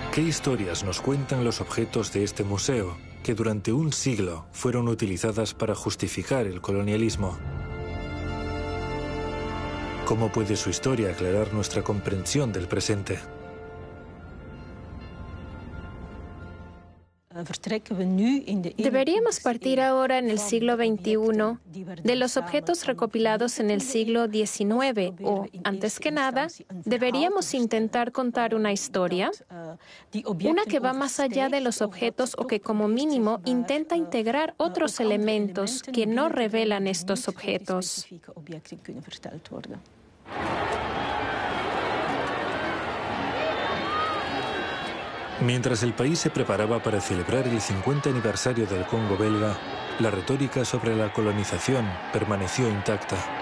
¿Qué historias nos cuentan los objetos de este museo que durante un siglo fueron utilizadas para justificar el colonialismo? ¿Cómo puede su historia aclarar nuestra comprensión del presente? Deberíamos partir ahora en el siglo XXI de los objetos recopilados en el siglo XIX o, antes que nada, deberíamos intentar contar una historia, una que va más allá de los objetos o que como mínimo intenta integrar otros elementos que no revelan estos objetos. Mientras el país se preparaba para celebrar el 50 aniversario del Congo belga, la retórica sobre la colonización permaneció intacta.